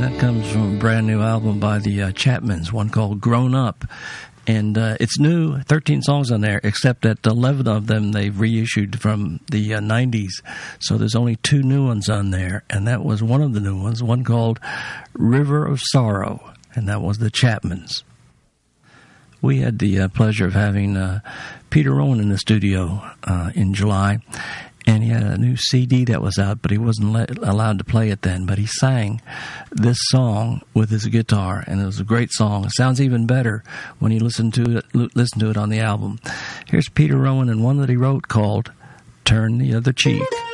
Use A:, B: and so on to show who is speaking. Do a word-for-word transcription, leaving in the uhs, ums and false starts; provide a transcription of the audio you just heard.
A: that comes from a brand new album by the uh, Chapmans, one called Grown Up. And uh, it's new, thirteen songs on there, except that eleven of them they've reissued from the uh, nineties. So there's only two new ones on there, and that was one of the new ones, one called River of Sorrow, and that was the Chapmans. We had the uh, pleasure of having uh, Peter Rowan in the studio uh, in July, and he had a new C D that was out, but he wasn't let, allowed to play it then. But he sang this song with his guitar, and it was a great song. It sounds even better when you listen to it, listen to it on the album. Here's Peter Rowan and one that he wrote called Turn the Other Cheek.